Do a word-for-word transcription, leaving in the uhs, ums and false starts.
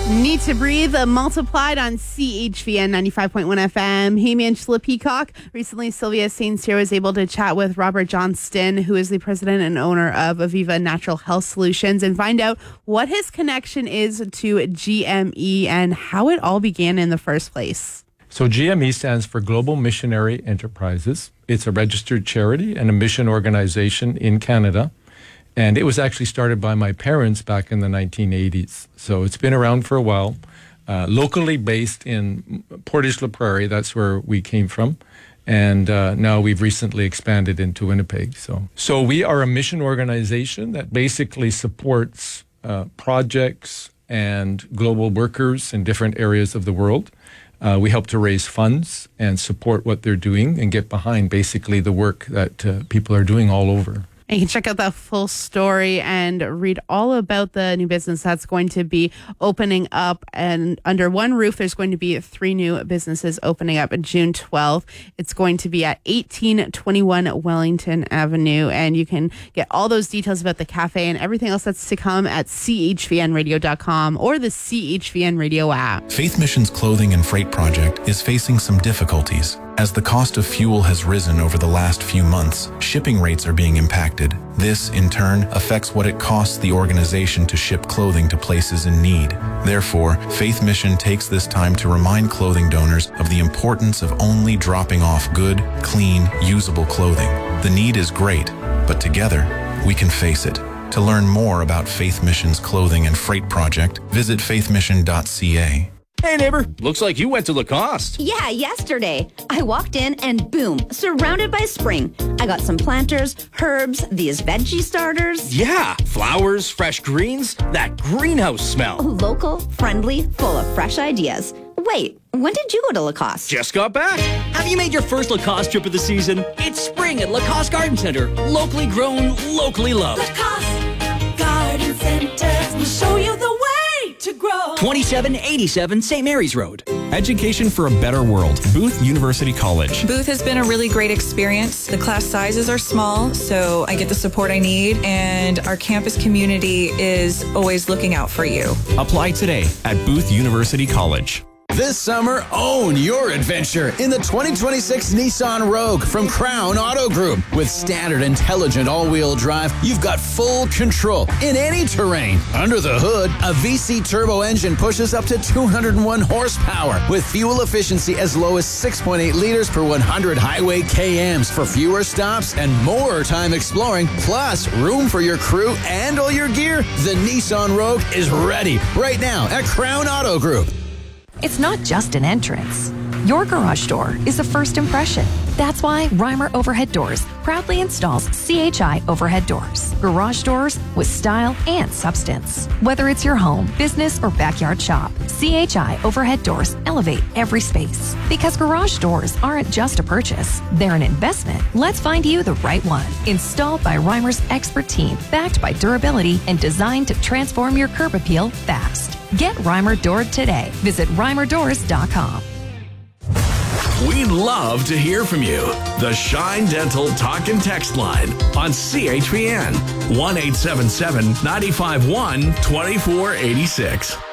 Need to Breathe, uh, multiplied on C H V N ninety-five point one F M. Hey, Angela Peacock. Recently, Sylvia Saint Cyr was able to chat with Robert Johnston, who is the president and owner of Aviva Natural Health Solutions, and find out what his connection is to G M E and how it all began in the first place. So G M E stands for Global Missionary Enterprises. It's a registered charity and a mission organization in Canada. And it was actually started by my parents back in the nineteen eighties. So it's been around for a while, uh, locally based in Portage la Prairie. That's where we came from. And uh, now we've recently expanded into Winnipeg. So, so we are a mission organization that basically supports uh, projects and global workers in different areas of the world. Uh, we help to raise funds and support what they're doing and get behind basically the work that uh, people are doing all over. And you can check out that full story and read all about the new business that's going to be opening up. And under one roof, there's going to be three new businesses opening up on June twelfth. It's going to be at eighteen twenty-one Wellington Avenue. And you can get all those details about the cafe and everything else that's to come at C H V N radio dot com or the C H V N Radio app. Faith Mission's Clothing and Freight Project is facing some difficulties. As the cost of fuel has risen over the last few months, shipping rates are being impacted. This, in turn, affects what it costs the organization to ship clothing to places in need. Therefore, Faith Mission takes this time to remind clothing donors of the importance of only dropping off good, clean, usable clothing. The need is great, but together, we can face it. To learn more about Faith Mission's Clothing and Freight Project, visit faith mission dot c a. Hey, neighbor. Looks like you went to Lacoste. Yeah, yesterday. I walked in and boom, surrounded by spring. I got some planters, herbs, these veggie starters. Yeah, flowers, fresh greens, that greenhouse smell. Local, friendly, full of fresh ideas. Wait, when did you go to Lacoste? Just got back. Have you made your first Lacoste trip of the season? It's spring at Lacoste Garden Center. Locally grown, locally loved. Lacoste Garden Center will show you the way to grow. twenty-seven eighty-seven Saint Mary's Road. Education for a better world. Booth University College. Booth has been a really great experience. The class sizes are small, so I get the support I need, and our campus community is always looking out for you. Apply today at Booth University College. This summer, own your adventure in the twenty twenty-six Nissan Rogue from Crown Auto Group. With standard intelligent all-wheel drive, you've got full control in any terrain. Under the hood, a V C turbo engine pushes up to two hundred one horsepower with fuel efficiency as low as six point eight liters per one hundred highway K Ms for fewer stops and more time exploring, plus room for your crew and all your gear. The Nissan Rogue is ready right now at Crown Auto Group. It's not just an entrance. Your garage door is a first impression. That's why Reimer Overhead Doors proudly installs C H I overhead doors. Garage doors with style and substance. Whether it's your home, business, or backyard shop, C H I overhead doors elevate every space. Because garage doors aren't just a purchase, they're an investment. Let's find you the right one. Installed by Reimer's expert team, backed by durability and designed to transform your curb appeal fast. Get Reimer Doored today. Visit reimer doors dot com. We'd love to hear from you. The Shine Dental Talk and Text line on C H V N one eight seven seven, nine five one, two four eight six.